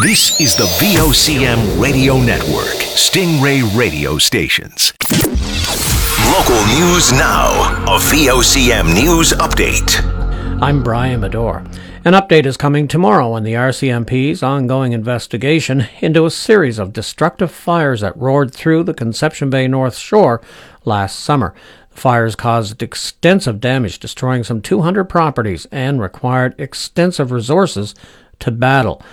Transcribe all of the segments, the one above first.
This is the VOCM Radio Network, Stingray Radio Stations. Local news now, a VOCM News Update. I'm Brian Medore. An update is coming tomorrow on the RCMP's ongoing investigation into a series of destructive fires that roared through the Conception Bay North Shore last summer. The fires caused extensive damage, destroying some 200 properties, and required extensive resources to battle.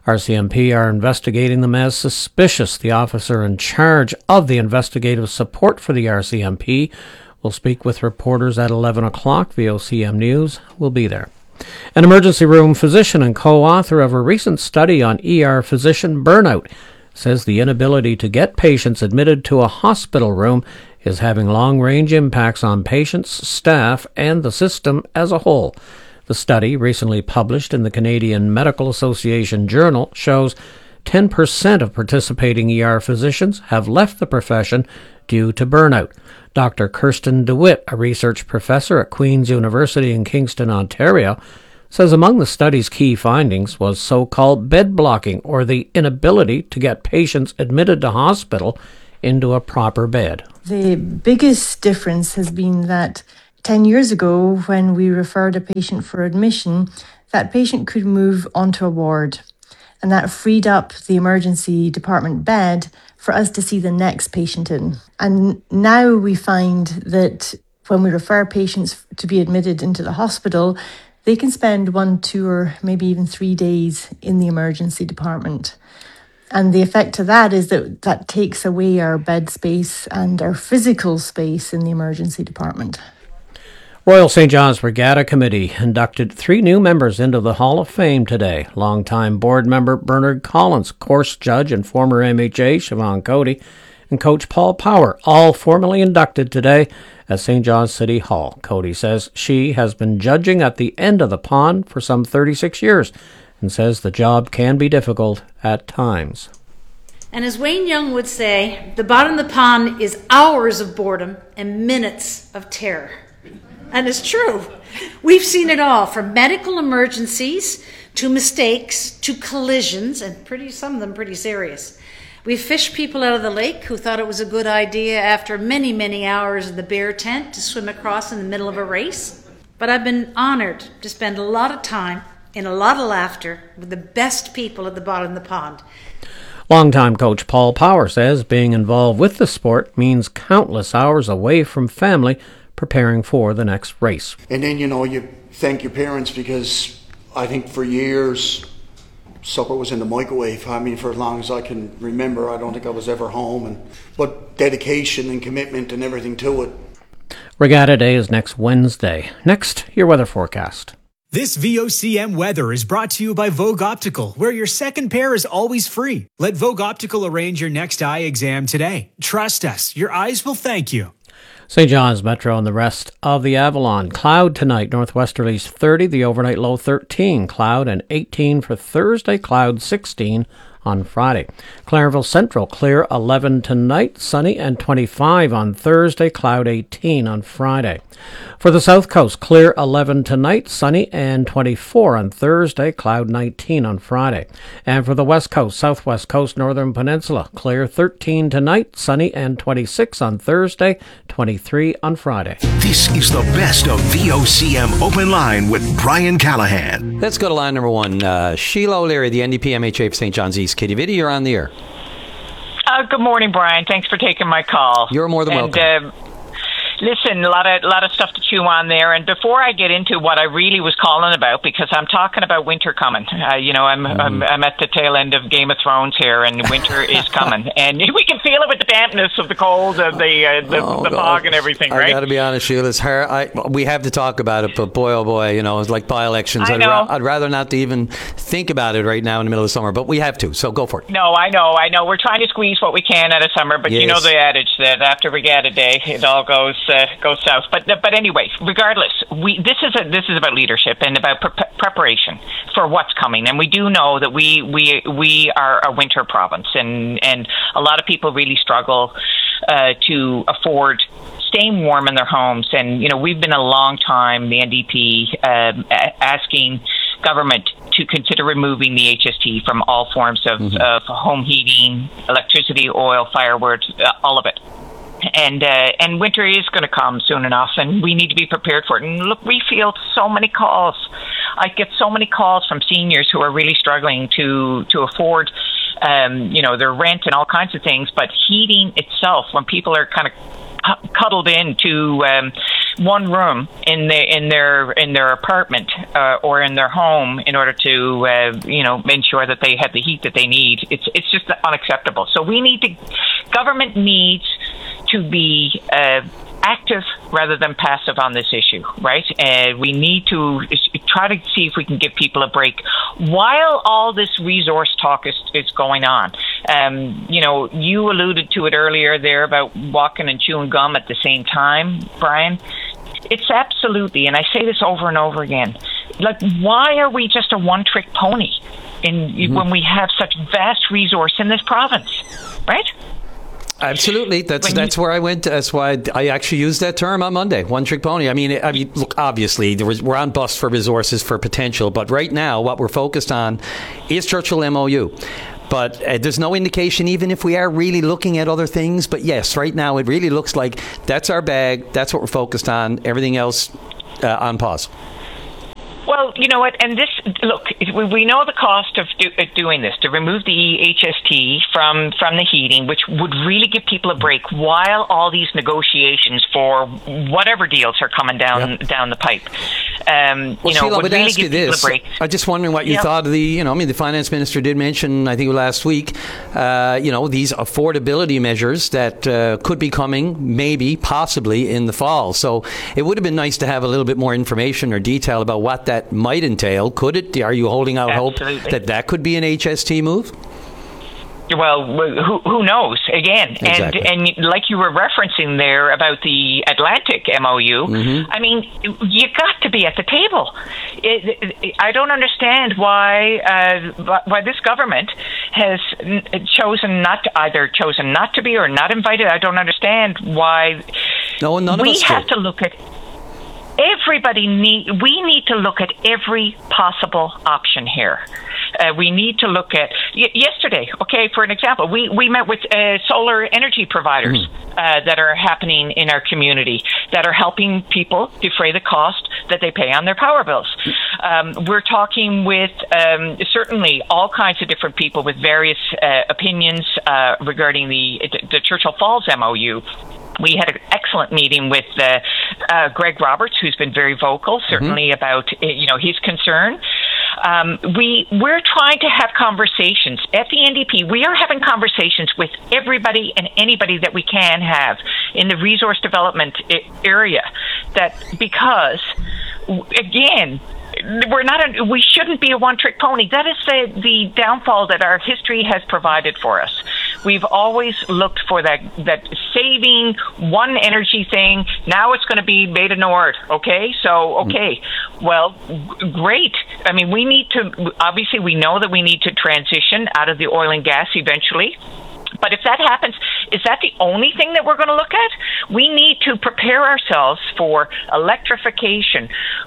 RCMP are investigating them as suspicious. The officer in charge of the investigative support for the RCMP will speak with reporters at 11 o'clock. VOCM News will be there. An emergency room physician and co-author of a recent study on ER physician burnout says the inability to get patients admitted to a hospital room is having long-range impacts on patients, staff, and the system as a whole. The study, recently published in the Canadian Medical Association Journal, shows 10% of participating ER physicians have left the profession due to burnout. Dr. Kirsten DeWitt, a research professor at Queen's University in Kingston, Ontario, says among the study's key findings was so-called bed blocking, or the inability to get patients admitted to hospital into a proper bed. The biggest difference has been that 10 years ago, when we referred a patient for admission, that patient could move onto a ward, and that freed up the emergency department bed for us to see the next patient in. And now we find that when we refer patients to be admitted into the hospital, they can spend 1, 2, or maybe even 3 days in the emergency department. And the effect of that is that takes away our bed space and our physical space in the emergency department. Royal St. John's Regatta Committee inducted 3 new members into the Hall of Fame today. Longtime board member Bernard Collins, course judge and former MHA Siobhan Cody, and coach Paul Power, all formally inducted today at St. John's City Hall. Cody says she has been judging at the end of the pond for some 36 years and says the job can be difficult at times. And as Wayne Young would say, the bottom of the pond is hours of boredom and minutes of terror. And it's true. We've seen it all, from medical emergencies to mistakes to collisions, and some of them pretty serious. We've fished people out of the lake who thought it was a good idea after many, many hours in the bear tent to swim across in the middle of a race. But I've been honored to spend a lot of time and a lot of laughter with the best people at the bottom of the pond. Longtime coach Paul Power says being involved with the sport means countless hours away from family preparing for the next race. And then, you thank your parents, because I think for years supper was in the microwave. I mean, for as long as I can remember, I don't think I was ever home. But dedication and commitment and everything to it. Regatta Day is next Wednesday. Next, your weather forecast. This VOCM weather is brought to you by Vogue Optical, where your second pair is always free. Let Vogue Optical arrange your next eye exam today. Trust us, your eyes will thank you. St. John's Metro and the rest of the Avalon. Cloud tonight, northwesterlies 30, the overnight low 13. Cloud and 18 for Thursday, cloud 16 on Friday. Clareville Central, clear 11 tonight, sunny and 25 on Thursday, cloud 18 on Friday. For the South Coast, clear 11 tonight, sunny and 24 on Thursday, cloud 19 on Friday. And for the West Coast, Southwest Coast, Northern Peninsula, clear 13 tonight, sunny and 26 on Thursday, 23 on Friday. This is the best of VOCM Open Line with Brian Callahan. Let's go to line number 1. Sheila O'Leary, the NDP MHA for St. John's East. Kitty Vitty, you're on the air. Good morning, Brian. Thanks for taking my call. You're more than welcome. Listen, a lot of stuff to chew on there. And before I get into what I really was calling about, because I'm talking about winter coming. I'm at the tail end of Game of Thrones here, and winter is coming, and we can feel it with the dampness of the cold and the fog and everything. Right? I got to be honest, Sheila. It's hard. We have to talk about it, but boy, oh boy, it's like by-elections. I'd rather not to even think about it right now in the middle of summer, but we have to. So go for it. No, I know. We're trying to squeeze what we can out of summer, but You know the adage that after Regatta Day, it all goes south. But anyway, regardless, this is about leadership and about preparation for what's coming. And we do know that we are a winter province, and a lot of people really struggle to afford staying warm in their homes. And we've been a long time, the NDP, asking government to consider removing the HST from all forms of home heating, electricity, oil, firewood, all of it. And winter is going to come soon enough, and we need to be prepared for it. And look, we field so many calls. I get so many calls from seniors who are really struggling to afford, their rent and all kinds of things. But heating itself, when people are kind of cuddled into one room in their apartment or in their home in order to ensure that they have the heat that they need, it's just unacceptable. So government needs to be active rather than passive on this issue, right? We need to try to see if we can give people a break while all this resource talk is going on. You alluded to it earlier there about walking and chewing gum at the same time, Brian. It's absolutely, and I say this over and over again, like, why are we just a one-trick pony when we have such vast resource in this province, right? Absolutely. That's where I went. That's why I actually used that term on Monday, one-trick pony. I mean, look, obviously, we're on bust for resources, for potential, but right now, what we're focused on is Churchill MOU. But there's no indication, even if we are really looking at other things. But yes, right now, it really looks like that's our bag. That's what we're focused on. Everything else on pause. Well, you know what, and we know the cost of doing this, to remove the HST from the heating, which would really give people a break while all these negotiations for whatever deals are coming down the pipe. Sheila, would really give people a break. I'm just wondering what you thought of the finance minister did mention, I think last week, these affordability measures that could be coming, maybe, possibly, in the fall. So it would have been nice to have a little bit more information or detail about what that might entail. Could it? Are you holding out hope that could be an HST move? Well, who knows? Again, exactly. and like you were referencing there about the Atlantic MOU, I mean, you got to be at the table. I don't understand why this government has chosen not to be or not invited. I don't understand why. No, none of us do. We have to look at. We need to look at every possible option here. We need to look at yesterday. Okay, for an example, we met with solar energy providers that are happening in our community that are helping people defray the cost that they pay on their power bills. We're talking with certainly all kinds of different people with various opinions regarding the Churchill Falls MOU. We had an excellent meeting with Greg Roberts, who's been very vocal, certainly about his concern. We're trying to have conversations at the NDP. We are having conversations with everybody and anybody that we can have in the resource development area. Because again, we shouldn't be a one-trick pony. That is the downfall that our history has provided for us. We've always looked for that saving one energy thing. Now it's going to be Beta Nord. Okay, so well, great. I mean, we know that we need to transition out of the oil and gas eventually. But if that happens, is that the only thing that we're going to look at? We need to prepare ourselves for electrification.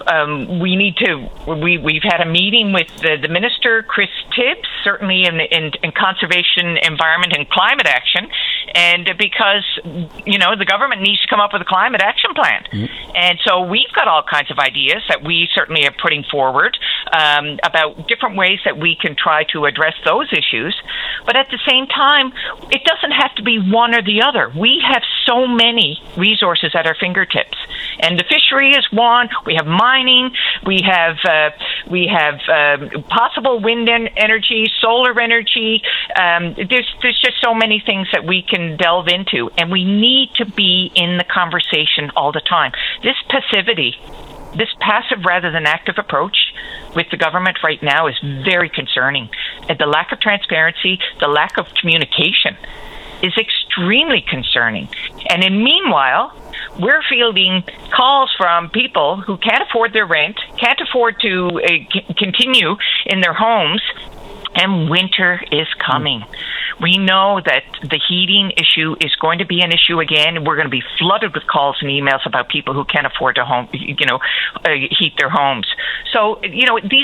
We've had a meeting with the Minister, Chris Tibbs, certainly in conservation, environment, and climate action. And because, the government needs to come up with a climate action plan. And so we've got all kinds of ideas that we certainly are putting forward about different ways that we can try to address those issues. But at the same time, it doesn't have to be one or the other. We have so many resources at our fingertips, and the fishery is one. We have mining. We have possible wind energy, solar energy. There's just so many things that we can delve into, and we need to be in the conversation all the time. This passivity, this passive rather than active approach with the government right now is very concerning. And the lack of transparency, the lack of communication is extremely concerning. And meanwhile, we're fielding calls from people who can't afford their rent, can't afford to continue in their homes, and winter is coming. We know that the heating issue is going to be an issue again. We're going to be flooded with calls and emails about people who can't afford to heat their homes. So, these are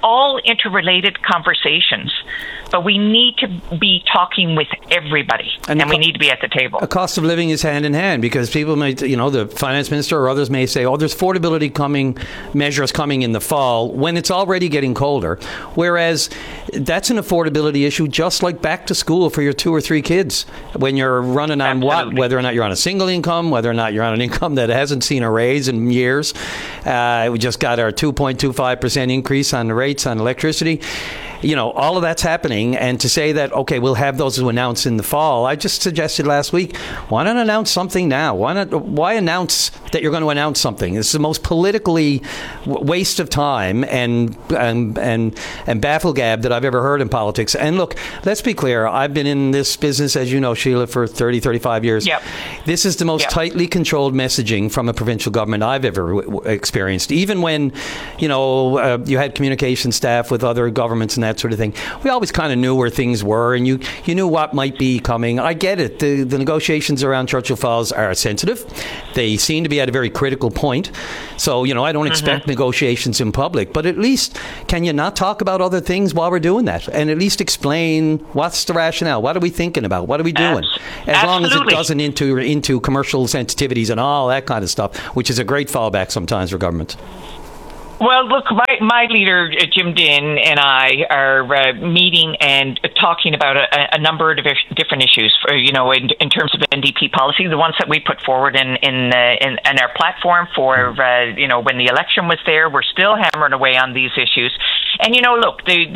all interrelated conversations, but we need to be talking with everybody, and we need to be at the table. A cost of living is hand in hand, because people may, the finance minister or others may say, oh, there's affordability measures coming in the fall when it's already getting colder. Whereas that's an affordability issue, just like back to school for your 2 or 3 kids. When you're running on whether or not you're on a single income, whether or not you're on an income that hasn't seen a raise in years. We just got our 2.25% increase on the rates on electricity. All of that's happening, and to say that, okay, we'll have those to announce in the fall, I just suggested last week, why not announce something now? Why announce that you're going to announce something? It's the most politically waste of time and bafflegab that I've ever heard in politics. And look, let's be clear, I've been in this business, as you know, Sheila, for 30, 35 years. Yep. This is the most tightly controlled messaging from a provincial government I've ever experienced. Even when, you had communication staff with other governments and that sort of thing, we always kind of knew where things were, and you knew what might be coming. I get it. The negotiations around Churchill Falls are sensitive. They seem to be at a very critical point. So, I don't expect negotiations in public, but at least can you not talk about other things while we're doing that, and at least explain what's the rationale? What are we thinking about? What are we doing? As long as it doesn't into commercial sensitivities and all that kind of stuff, which is a great fallback sometimes for governments. Well, look, my leader, Jim Dinn, and I are meeting and talking about a number of different issues, in terms of NDP policy, the ones that we put forward in our platform for, when the election was there. We're still hammering away on these issues. And, look, the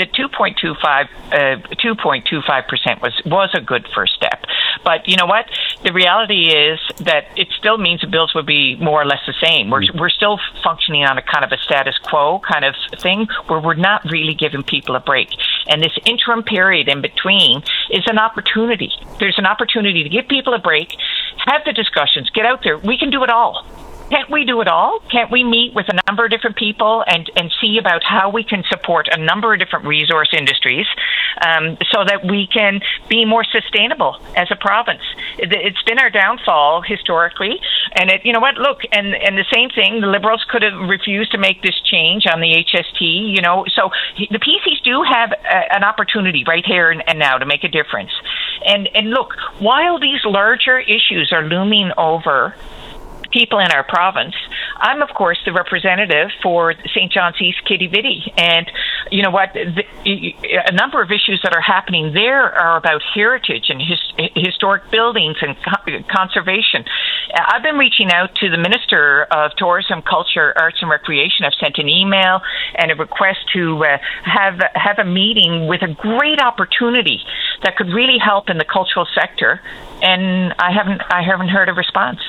2.25% was a good first step. But you know what? The reality is that it still means the bills would be more or less the same. We're still functioning on a kind of a status quo kind of thing, where we're not really giving people a break. And this interim period in between is an opportunity. There's an opportunity to give people a break, have the discussions, get out there. We can do it all. Can't we do it all? Can't we meet with a number of different people and see about how we can support a number of different resource industries so that we can be more sustainable as a province? It's been our downfall historically. And you know what? Look, and the same thing, the Liberals could have refused to make this change on the HST, So the PCs do have an opportunity right here and now to make a difference. And look, while these larger issues are looming over people in our province, I'm, of course, the representative for St. John's East Kitty Vitty. And you know what? A number of issues that are happening there are about heritage and historic buildings and conservation. I've been reaching out to the Minister of Tourism, Culture, Arts and Recreation. I've sent an email and a request to have a meeting with a great opportunity that could really help in the cultural sector. And I haven't heard a response.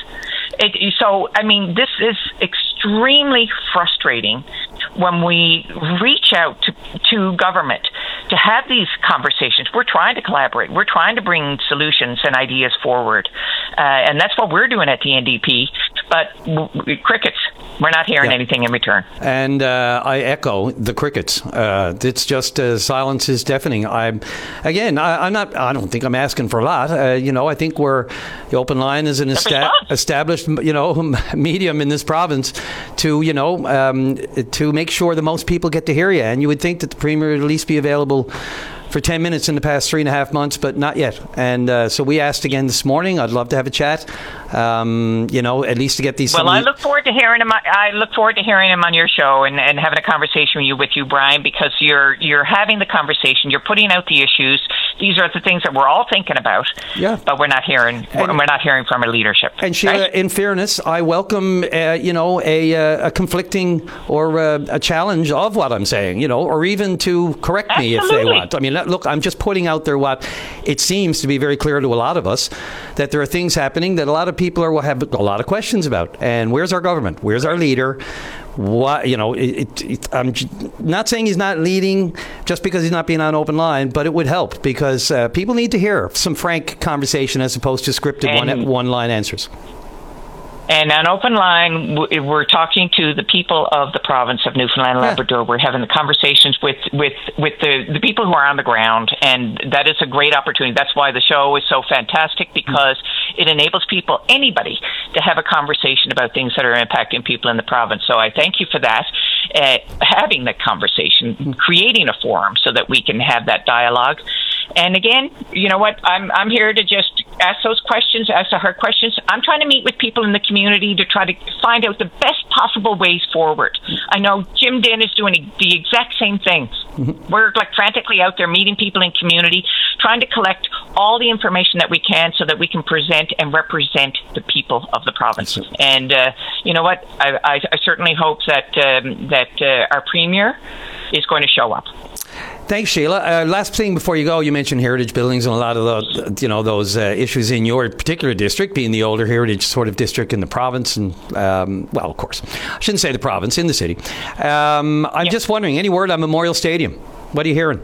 This is extremely frustrating when we reach out to government to have these conversations. We're trying to collaborate. We're trying to bring solutions and ideas forward. And that's what we're doing at the NDP. But crickets, we're not hearing anything in return. And I echo the crickets. It's just silence is deafening. I don't think I'm asking for a lot. I think the Open Line is an established, medium in this province to make sure the most people get to hear you. And you would think that the Premier would at least be available for 10 minutes in the past 3.5 months, but not yet. And so we asked again this morning. I'd love to have a chat, at least to get these. Well, I look forward to hearing him. I look forward to hearing him on your show and having a conversation with you, Brian, because you're having the conversation. You're putting out the issues. These are the things that we're all thinking about. Yeah. But we're not hearing. We're not hearing from our leadership. And Sheila, in fairness, I welcome a conflicting or a challenge of what I'm saying, or even to correct me if they want. I mean, look, I'm just putting out there what it seems to be very clear to a lot of us, that there are things happening that a lot of people have a lot of questions about. And where's our government? Where's our leader? What I'm not saying he's not leading just because he's not being on Open Line, but it would help because people need to hear some frank conversation as opposed to scripted one-line answers. And on Open Line, we're talking to the people of the province of Newfoundland and Labrador. We're having the conversations with the people who are on the ground, and that is a great opportunity. That's why the show is so fantastic, because it enables anybody, to have a conversation about things that are impacting people in the province. So I thank you for that. having the conversation, creating a forum so that we can have that dialogue. And again, you know what? I'm here to just ask those questions, ask the hard questions. I'm trying to meet with people in the community to try to find out the best possible ways forward. I know Jim Dinn is doing the exact same thing. Mm-hmm. We're like frantically out there meeting people in community, trying to collect all the information that we can so that we can present and represent the people of the province. And you know what? I certainly hope that our Premier is going to show up. Thanks, Sheila. Last thing before you go, you mentioned heritage buildings and a lot of those issues in your particular district, being the older heritage sort of district in the province, and well, of course, I shouldn't say the province, in the city. I'm just wondering, any word on Memorial Stadium? What are you hearing?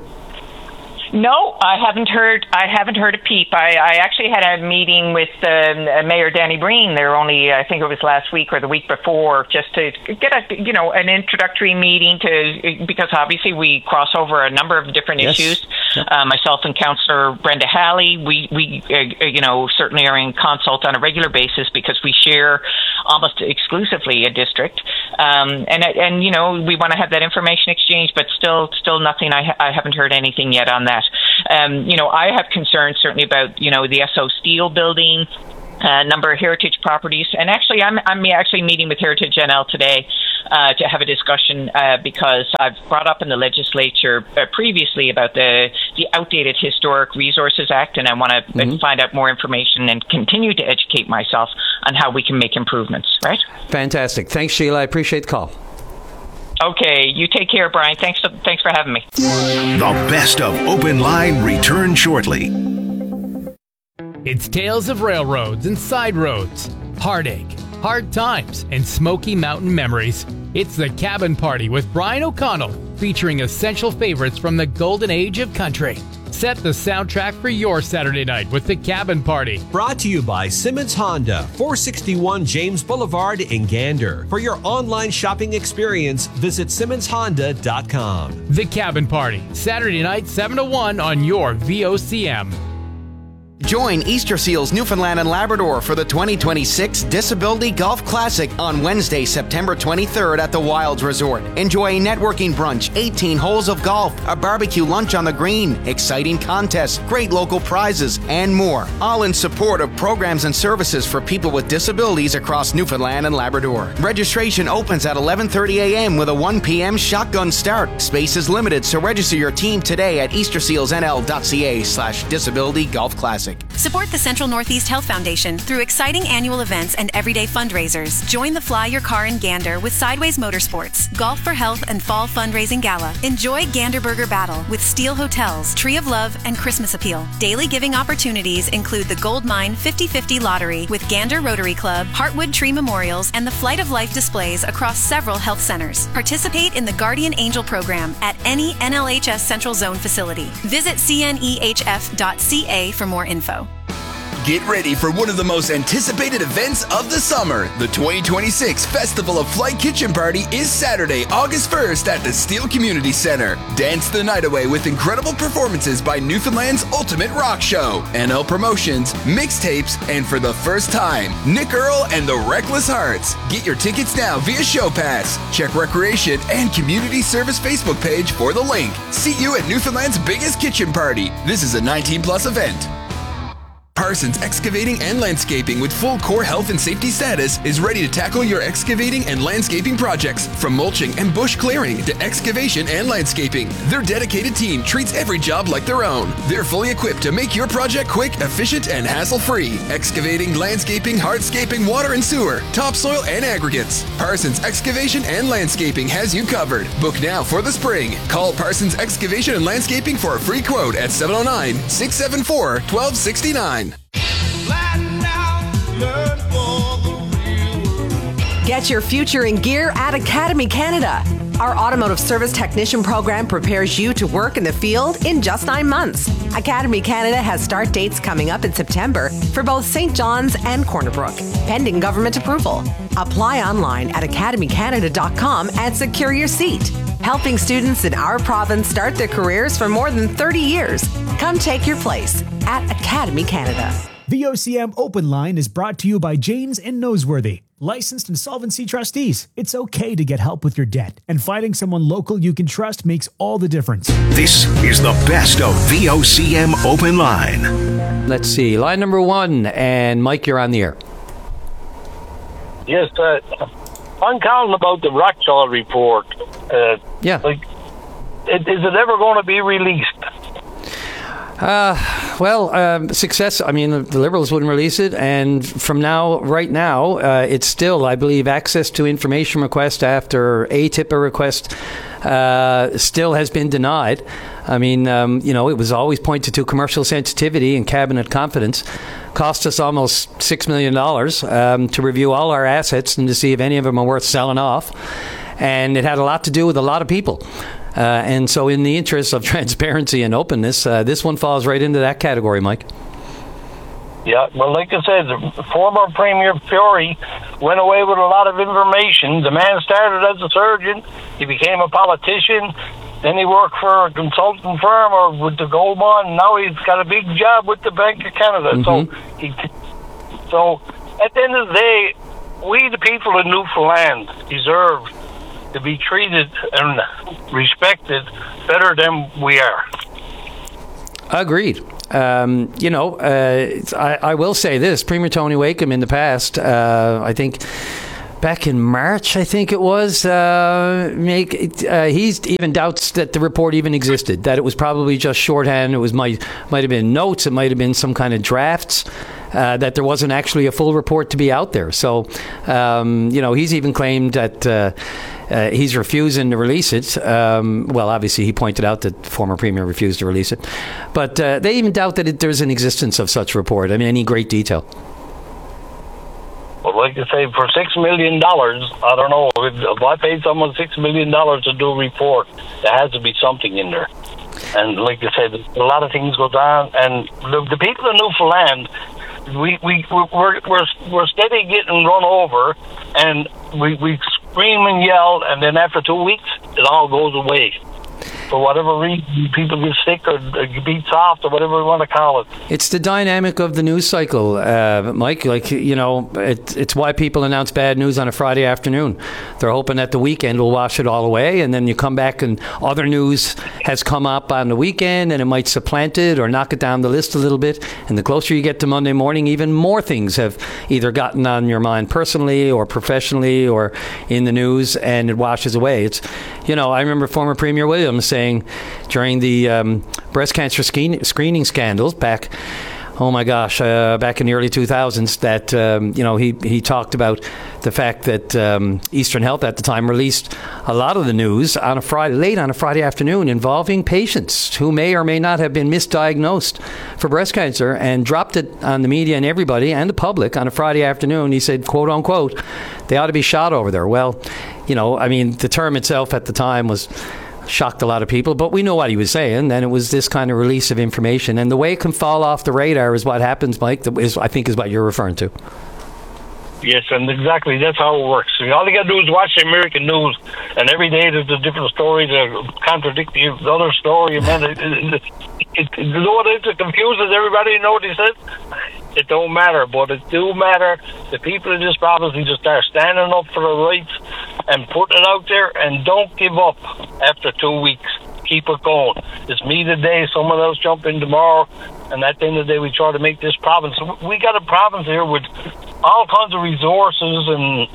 No, I haven't heard a peep. I actually had a meeting with Mayor Danny Breen there only, I think it was last week or the week before, just to get an introductory meeting because obviously we cross over a number of different issues. Myself and Councillor Brenda Halley, we certainly are in consult on a regular basis because we share almost exclusively a district, and we want to have that information exchange, but still nothing. I haven't heard anything yet on that. I have concerns certainly about the SO Steel building, number of heritage properties, and actually I'm actually meeting with Heritage NL today to have a discussion because I've brought up in the legislature previously about the outdated Historic Resources Act, and I want to find out more information and continue to educate myself on how we can make improvements. Right? Fantastic. Thanks, Sheila. I appreciate the call. Okay, you take care, Brian. Thanks for having me. The best of Open Line returns shortly. It's tales of railroads and side roads, heartache, hard times, and Smoky Mountain memories. It's The Cabin Party with Brian O'Connell, featuring essential favorites from the golden age of country. Set the soundtrack for your Saturday night with The Cabin Party. Brought to you by Simmons Honda, 461 James Boulevard in Gander. For your online shopping experience, visit SimmonsHonda.com. The Cabin Party, Saturday night 7 to 1 on your VOCM. Join Easter Seals Newfoundland and Labrador for the 2026 Disability Golf Classic on Wednesday, September 23rd at the Wilds Resort. Enjoy a networking brunch, 18 holes of golf, a barbecue lunch on the green, exciting contests, great local prizes, and more. All in support of programs and services for people with disabilities across Newfoundland and Labrador. Registration opens at 11:30 a.m. with a 1 p.m. shotgun start. Space is limited, so register your team today at eastersealsnl.ca/disability golf classic. Support the Central Northeast Health Foundation through exciting annual events and everyday fundraisers. Join the Fly Your Car in Gander with Sideways Motorsports, Golf for Health and Fall Fundraising Gala. Enjoy Gander Burger Battle with Steel Hotels, Tree of Love, and Christmas Appeal. Daily giving opportunities include the Gold Mine 50/50 Lottery with Gander Rotary Club, Heartwood Tree Memorials, and the Flight of Life displays across several health centers. Participate in the Guardian Angel program at any NLHS Central Zone facility. Visit cnehf.ca for more info. Get ready for one of the most anticipated events of the summer. The 2026 Festival of Flight Kitchen Party is Saturday, August 1st at the Steel Community Center. Dance the night away with incredible performances by Newfoundland's Ultimate Rock Show, NL Promotions, mixtapes, and for the first time, Nick Earl and the Reckless Hearts. Get your tickets now via Show Pass. Check Recreation and Community Service Facebook page for the link. See you at Newfoundland's biggest kitchen party. This is a 19+ event. Parsons Excavating and Landscaping with full core health and safety status is ready to tackle your excavating and landscaping projects, from mulching and bush clearing to excavation and landscaping. Their dedicated team treats every job like their own. They're fully equipped to make your project quick, efficient, and hassle-free. Excavating, landscaping, hardscaping, water and sewer, topsoil, and aggregates. Parsons Excavation and Landscaping has you covered. Book now for the spring. Call Parsons Excavation and Landscaping for a free quote at 709-674-1269. Get your future in gear at Academy Canada. Our automotive service technician program prepares you to work in the field in just 9 months. Academy Canada has start dates coming up in September for both St. John's and Corner Brook, pending government approval. Apply online at academycanada.com and secure your seat. Helping students in our province start their careers for more than 30 years. Come take your place at Academy Canada. The OCM Open Line is brought to you by Janes and Noseworthy, licensed insolvency trustees. It's okay to get help with your debt, and finding someone local you can trust makes all the difference. This is the best of VOCM Open Line. Let's see, line number 1, and Mike, you're on the air. Yes, I'm calling about the Rothschild report. Yeah. Is it ever going to be released? Success. I mean, the Liberals wouldn't release it, and from right now, it's still, I believe, access to information request after ATIPA request still has been denied. I mean, it was always pointed to commercial sensitivity and cabinet confidence. Cost us almost $6 million to review all our assets and to see if any of them are worth selling off. And it had a lot to do with a lot of people. And so in the interest of transparency and openness, this one falls right into that category, Mike. Yeah, well, like I said, the former Premier Fiore went away with a lot of information. The man started as a surgeon. He became a politician. Then he worked for a consulting firm or with the Goldman. And now he's got a big job with the Bank of Canada. Mm-hmm. So at the end of the day, we, the people of Newfoundland, deserve to be treated and respected better than we are. Agreed. I will say this. Premier Tony Wakeham in the past, I think back in March, I think it was, he's even doubts that the report even existed, that it was probably just shorthand. It was might have been notes. It might have been some kind of drafts. That there wasn't actually a full report to be out there. So, he's even claimed that he's refusing to release it. Obviously, he pointed out that the former Premier refused to release it. But they even doubt that there's an existence of such a report. I mean, any great detail. Well, like I say, for $6 million, I don't know. If I paid someone $6 million to do a report, there has to be something in there. And like I said, a lot of things go down. And the people of Newfoundland, we're steady getting run over, and we scream and yell, and then after 2 weeks, it all goes away. For whatever reason, people get sick or beat soft or whatever we want to call it. It's the dynamic of the news cycle, Mike. It's why people announce bad news on a Friday afternoon. They're hoping that the weekend will wash it all away, and then you come back and other news has come up on the weekend, and it might supplant it or knock it down the list a little bit. And the closer you get to Monday morning, even more things have either gotten on your mind personally or professionally or in the news, and it washes away. I remember former Premier Williams saying during the breast cancer screening scandals back in the early 2000s that, he talked about the fact that Eastern Health at the time released a lot of the news late on a Friday afternoon involving patients who may or may not have been misdiagnosed for breast cancer, and dropped it on the media and everybody and the public on a Friday afternoon. He said, quote unquote, they ought to be shot over there. Well, the term itself at the time shocked a lot of people, but we know what he was saying, and it was this kind of release of information. And the way it can fall off the radar is what happens, Mike, I think is what you're referring to. Yes, and exactly, that's how it works. All you got to do is watch the American news, and every day there's a different story that contradicts the other story. Man, it confuses everybody. You know what he said? It don't matter, but it do matter. The people in this province need to start standing up for the rights and putting it out there, and don't give up after 2 weeks. Keep it going. It's me today, someone else jump in tomorrow, and at the end of the day, we try to make this province. We got a province here with all kinds of resources, and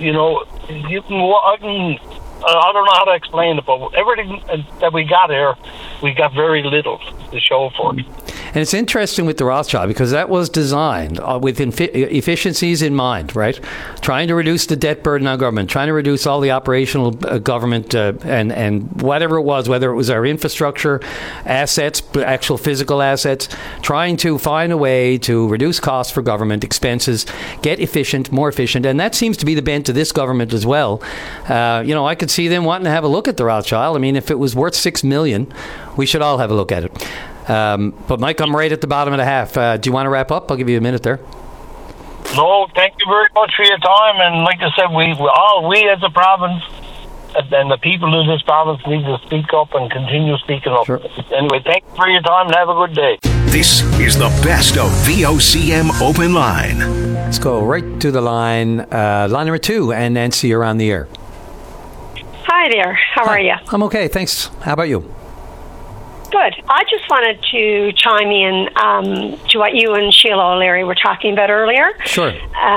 I don't know how to explain it, but everything that we got here, we got very little to show for it. And it's interesting with the Rothschild because that was designed with efficiencies in mind, right? Trying to reduce the debt burden on government, trying to reduce all the operational government and whatever it was, whether it was our infrastructure, assets, actual physical assets, trying to find a way to reduce costs for government expenses, get more efficient. And that seems to be the bent of this government as well. I could see them wanting to have a look at the Rothschild. I mean, if it was worth $6 million, we should all have a look at it. But Mike, I'm right at the bottom of the half. Do you want to wrap up? I'll give you a minute there. No, thank you very much for your time. And like I said, we as a province and the people of this province need to speak up and continue speaking up. Sure. Anyway, thank you for your time and have a good day. This is the best of VOCM Open Line. Let's go right to the line. Line number 2, and Nancy, you're on the air. Hi there. How are you? I'm okay, thanks. How about you? Good. I just wanted to chime in to what you and Sheila O'Leary were talking about earlier. Sure.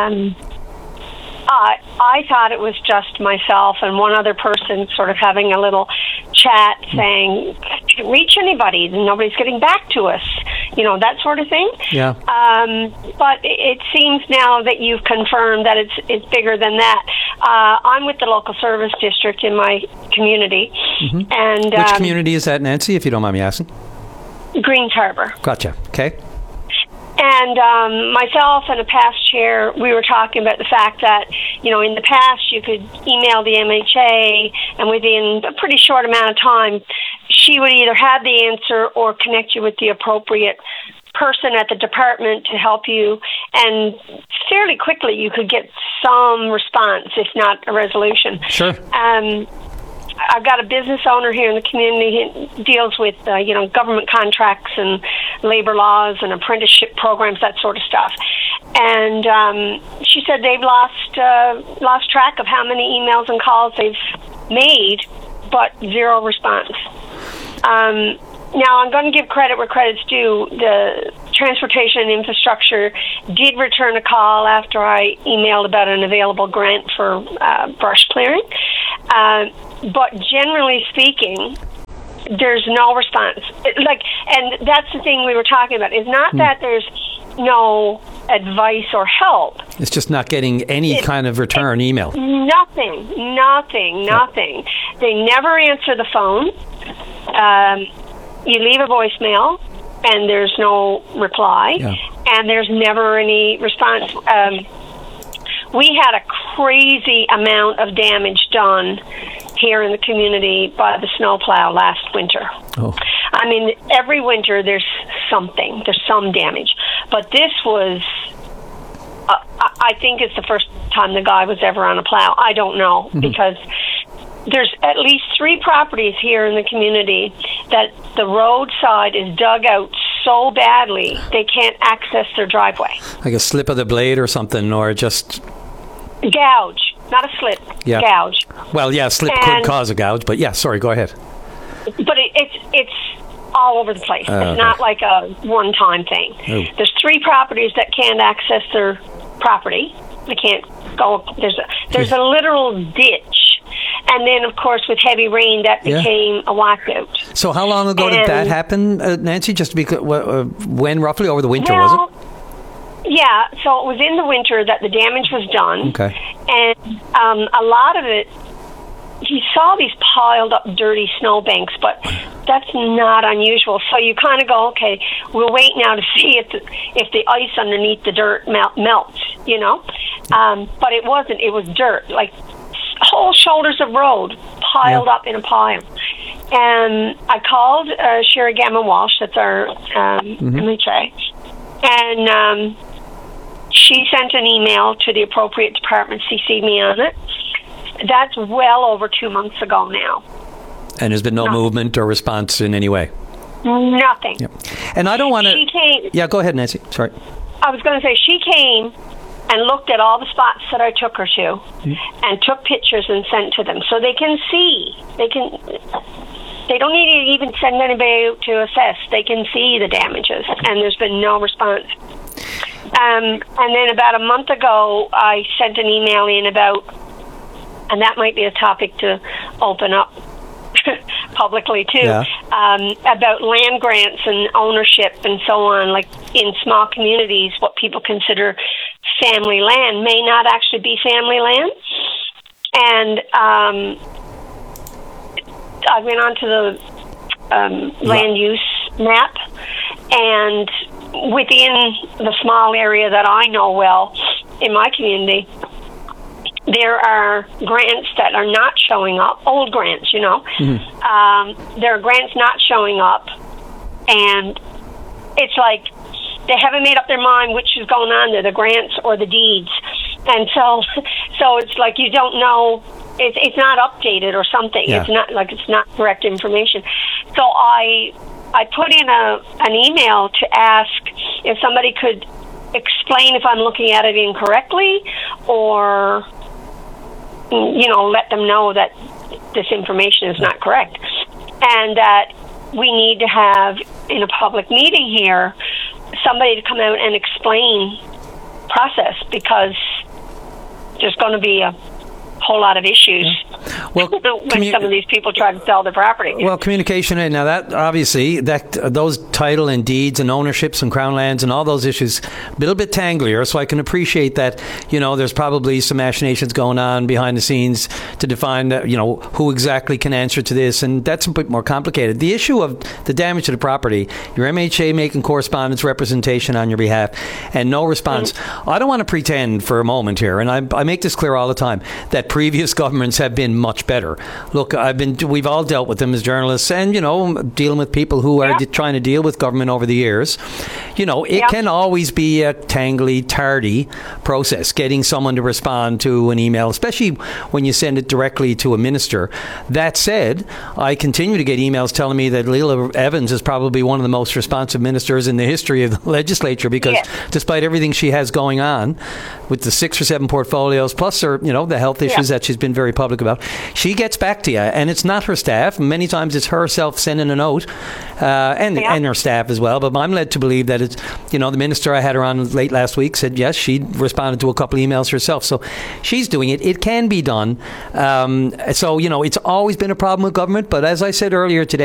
I thought it was just myself and one other person sort of having a little chat saying, reach anybody, nobody's getting back to us, that sort of thing. Yeah. But it seems now that you've confirmed that it's bigger than that. I'm with the local service district in my community. Mm-hmm. And which community is that, Nancy, if you don't mind me asking? Greens Harbor. Gotcha. Okay. And myself and a past chair, we were talking about the fact that, in the past you could email the MHA, and within a pretty short amount of time, she would either have the answer or connect you with the appropriate person at the department to help you. And fairly quickly you could get some response, if not a resolution. Sure. I've got a business owner here in the community who deals with, government contracts and labor laws and apprenticeship programs, that sort of stuff. And she said they've lost track of how many emails and calls they've made, but zero response. Now, I'm going to give credit where credit's due. The Transportation and Infrastructure did return a call after I emailed about an available grant for brush clearing. But generally speaking, there's no response. And that's the thing we were talking about. It's not that there's no advice or help. It's just not getting any kind of return email. Nothing. They never answer the phone. You leave a voicemail, and there's no reply, and there's never any response. We had a crazy amount of damage done here in the community by the snowplow last winter. Oh. I mean, every winter there's some damage. But this was, I think it's the first time the guy was ever on a plow. I don't know, because there's at least 3 properties here in the community that the roadside is dug out so badly they can't access their driveway. Like a slip of the blade or something, or just... Gouge, not a slip, gouge. Well, yeah, slip could cause a gouge, but sorry, go ahead. But it's all over the place. It's not like a one-time thing. Oh. There's 3 properties that can't access their property. They can't go. There's a literal ditch, and then of course with heavy rain that became a walkout. So how long ago did that happen, Nancy? Just because when roughly over the winter was it? Yeah, so it was in the winter that the damage was done. Okay. And a lot of it, you saw these piled up dirty snowbanks, but that's not unusual. So you kind of go, okay, we'll wait now to see if the ice underneath the dirt melts, But it wasn't. It was dirt, like whole shoulders of road piled up in a pile. And I called Sherry Gammon-Walsh, that's our MHA, and she sent an email to the appropriate department, CC'd me on it. That's well over 2 months ago now. And there's been no movement or response in any way? Nothing. Yep. And I don't want to... She came... Yeah, go ahead, Nancy. Sorry. I was going to say, she came and looked at all the spots that I took her to and took pictures and sent to them. So they can see. They don't need to even send anybody out to assess. They can see the damages, and there's been no response. And then about a month ago, I sent an email in about, and that might be a topic to open up publicly too, about land grants and ownership and so on, like in small communities, what people consider family land may not actually be family land. And I went onto the land use map, and within the small area that I know well in my community, there are grants that are not showing up, old grants, there are grants not showing up, and it's like they haven't made up their mind which is going on there, the grants or the deeds. And so it's like you don't know, it's not updated or something. It's not correct information. So I I put in an email to ask if somebody could explain if I'm looking at it incorrectly, or let them know that this information is not correct, and that we need to have in a public meeting here somebody to come out and explain process, because there's going to be a whole lot of issues when some of these people try to sell their property. Well, communication, now that obviously those title and deeds and ownerships and crown lands and all those issues a little bit tanglier, so I can appreciate that there's probably some machinations going on behind the scenes to define who exactly can answer to this, and that's a bit more complicated. The issue of the damage to the property, your MHA making correspondence representation on your behalf and no response. I don't want to pretend for a moment here, and I make this clear all the time, that previous governments have been much better. Look, we've all dealt with them as journalists, and dealing with people who are trying to deal with government over the years. It can always be a tangly, tardy process getting someone to respond to an email, especially when you send it directly to a minister. That said, I continue to get emails telling me that Leila Evans is probably one of the most responsive ministers in the history of the legislature, because despite everything she has going on with the 6 or 7 portfolios, plus her, the health issues that she's been very public about, she gets back to you, and it's not her staff. Many times it's herself sending a note, and her staff as well. But I'm led to believe that it's, the minister I had her on late last week said yes, she responded to a couple of emails herself. So she's doing it. It can be done. So it's always been a problem with government. But as I said earlier today,